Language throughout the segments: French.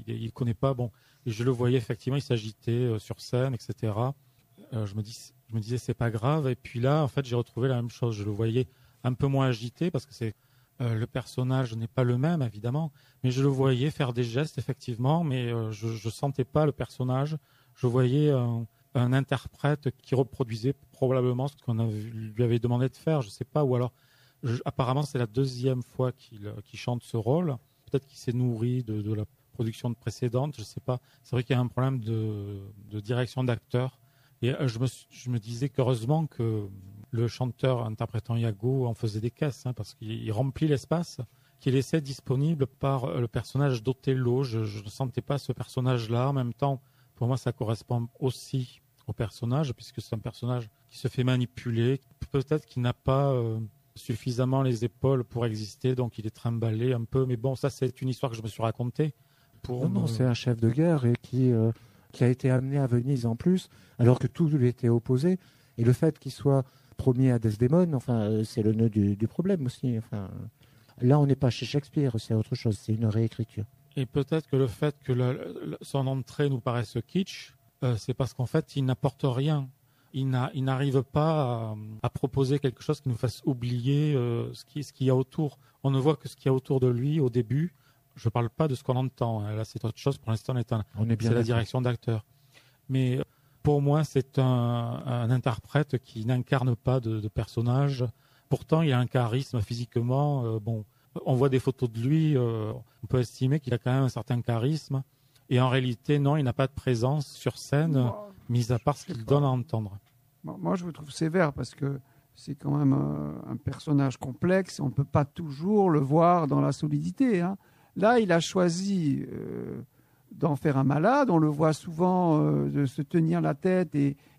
Il ne connaît pas. Bon, et je le voyais effectivement, il s'agitait sur scène, etc. Je me disais, c'est pas grave. Et puis là, en fait, j'ai retrouvé la même chose. Je le voyais un peu moins agité parce que le personnage n'est pas le même, évidemment. Mais je le voyais faire des gestes, effectivement. Mais je sentais pas le personnage. Je voyais un interprète qui reproduisait probablement ce qu'on lui avait demandé de faire. Je sais pas. Ou alors, apparemment, c'est la deuxième fois qu'il chante ce rôle. Peut-être qu'il s'est nourri de la production précédente. Je sais pas. C'est vrai qu'il y a un problème de direction d'acteur. Et je me disais qu'heureusement que le chanteur interprétant Iago en faisait des caisses, parce qu'il remplit l'espace qu'il laissait disponible par le personnage d'Othello. Je ne sentais pas ce personnage-là. En même temps, pour moi, ça correspond aussi au personnage, puisque c'est un personnage qui se fait manipuler. Peut-être qu'il n'a pas suffisamment les épaules pour exister, donc il est trimballé un peu. Mais bon, ça, c'est une histoire que je me suis racontée. Non, c'est un chef de guerre et qui a été amené à Venise en plus, alors que tout lui était opposé. Et le fait qu'il soit promis à Desdémone, c'est le nœud du problème aussi. Là, on n'est pas chez Shakespeare, c'est autre chose, c'est une réécriture. Et peut-être que le fait que son entrée nous paraisse kitsch, c'est parce qu'en fait, il n'apporte rien. Il n'arrive pas à proposer quelque chose qui nous fasse oublier ce qu'il y a autour. On ne voit que ce qu'il y a autour de lui au début. Je ne parle pas de ce qu'on entend. Là, c'est autre chose. Pour l'instant, c'est la direction d'acteur. Mais pour moi, c'est un interprète qui n'incarne pas de personnage. Pourtant, il a un charisme physiquement. On voit des photos de lui. On peut estimer qu'il a quand même un certain charisme. Et en réalité, non, il n'a pas de présence sur scène, mis à part ce qu'il donne à entendre. Moi, je vous trouve sévère parce que c'est quand même un personnage complexe. On ne peut pas toujours le voir dans la solidité. Là, il a choisi d'en faire un malade. On le voit souvent de se tenir la tête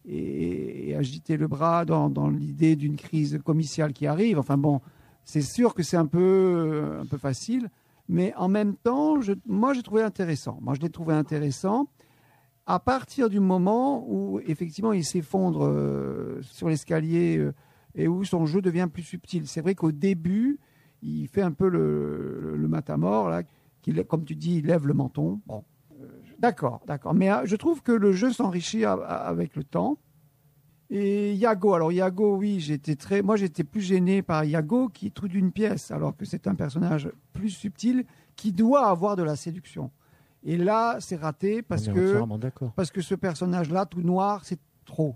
et agiter le bras dans l'idée d'une crise commerciale qui arrive. C'est sûr que c'est un peu facile. Mais en même temps, moi, j'ai trouvé intéressant. Moi, je l'ai trouvé intéressant à partir du moment où, effectivement, il s'effondre sur l'escalier et où son jeu devient plus subtil. C'est vrai qu'au début, il fait un peu le matamor, là, comme tu dis, il lève le menton. Bon, d'accord. Mais je trouve que le jeu s'enrichit avec le temps. Et Iago, oui, j'étais plus gêné par Iago qui est tout d'une pièce, alors que c'est un personnage plus subtil qui doit avoir de la séduction. Et là, c'est raté parce que ce personnage-là, tout noir, c'est trop.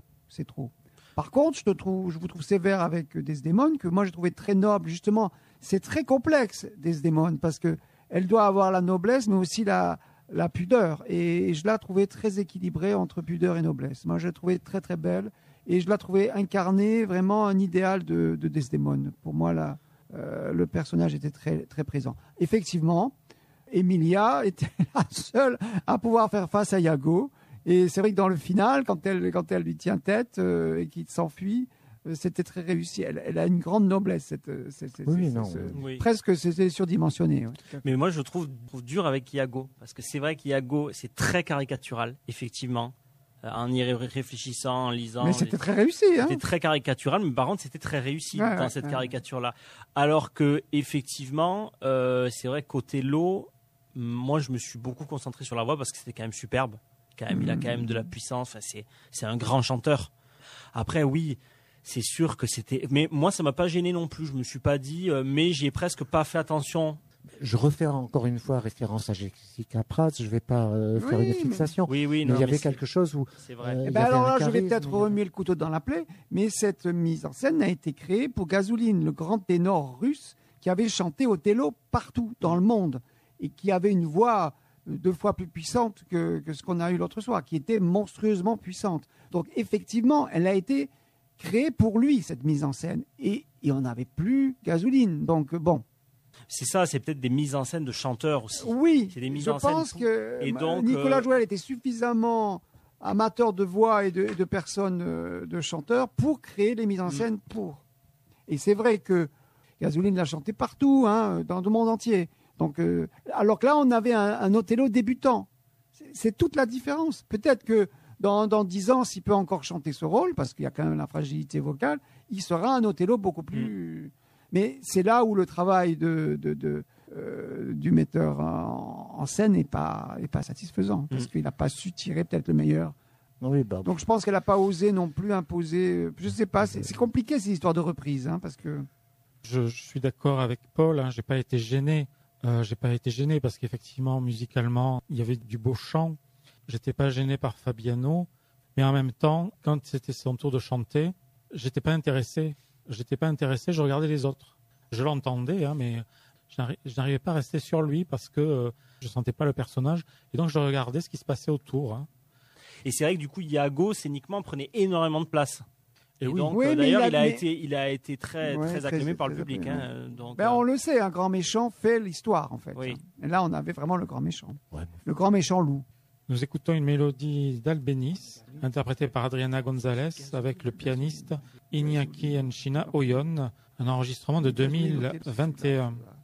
Par contre, je vous trouve sévère avec Desdémone, que moi j'ai trouvé très noble. Justement, c'est très complexe, Desdémone, parce que elle doit avoir la noblesse, mais aussi la pudeur. Et je la trouvais très équilibrée entre pudeur et noblesse. Moi, je la trouvais très très belle. Et je la trouvais incarner vraiment un idéal de Desdémone. Pour moi, là, le personnage était très, très présent. Effectivement, Emilia était la seule à pouvoir faire face à Iago. Et c'est vrai que dans le final, quand elle lui tient tête et qu'il s'enfuit, c'était très réussi. Elle a une grande noblesse. Presque, c'était surdimensionné. Ouais. Mais moi, je trouve dur avec Iago. Parce que c'est vrai qu'Iago, c'est très caricatural, effectivement. En y réfléchissant, en lisant. Mais c'était très réussi. C'était très caricatural, mais par contre, c'était très réussi dans cette caricature-là. Alors que, effectivement, c'est vrai qu'Othello, moi, je me suis beaucoup concentré sur la voix parce que c'était quand même superbe. Il a quand même de la puissance. C'est un grand chanteur. Après, oui, c'est sûr que c'était. Mais moi, ça m'a pas gêné non plus. Je me suis pas dit, mais j'ai presque pas fait attention. Je refais encore une fois référence à Jessica Pratt. Je ne vais pas faire une fixation. Oui, mais il y avait quelque chose où. C'est vrai. Alors là, je vais peut-être remuer le couteau dans la plaie, mais cette mise en scène a été créée pour Gazouline, le grand ténor russe qui avait chanté Othello partout dans le monde et qui avait une voix 2 fois plus puissante que ce qu'on a eu l'autre soir, qui était monstrueusement puissante. Donc effectivement, elle a été créée pour lui, cette mise en scène. Et on n'avait plus Gazouline. Donc bon. C'est ça, c'est peut-être des mises en scène de chanteurs aussi. Oui, c'est des mises je en scène pense que et donc, Nicolas Joël était suffisamment amateur de voix et de personnes, de chanteurs, pour créer les mises en scène pour. Et c'est vrai que Gazouline l'a chanté partout, dans le monde entier. Donc, alors que là, on avait un Othello débutant. C'est toute la différence. Peut-être que dans 10 ans, s'il peut encore chanter ce rôle, parce qu'il y a quand même la fragilité vocale, il sera un Othello beaucoup plus... Mais c'est là où le travail de du metteur en scène n'est pas satisfaisant, parce qu'il n'a pas su tirer peut-être le meilleur. Oui, bah, Donc je pense qu'elle n'a pas osé non plus imposer. Je ne sais pas, c'est compliqué ces histoires de reprise, hein, parce que. Je suis d'accord avec Paul, hein, j'ai pas été gêné. J'ai pas été gêné parce qu'effectivement, musicalement, il y avait du beau chant. J'étais pas gêné par Fabiano, mais en même temps, quand c'était son tour de chanter, j'étais pas intéressé. Je regardais les autres. Je l'entendais, hein, mais je n'arrivais pas à rester sur lui parce que je sentais pas le personnage. Et donc, je regardais ce qui se passait autour. Hein. Et c'est vrai que du coup, Iago, scéniquement, prenait énormément de place. Et oui. donc, Oui, d'ailleurs, il a été très acclamé par le très public. acclamé, Hein, donc, on le sait, un grand méchant fait l'histoire, en fait. Oui. Et là, on avait vraiment le grand méchant. Ouais. Le grand méchant loup. Nous écoutons une mélodie d'Albéniz, interprétée par Adriana González, avec le pianiste Iñaki Enchina Oyon, un enregistrement de 2021.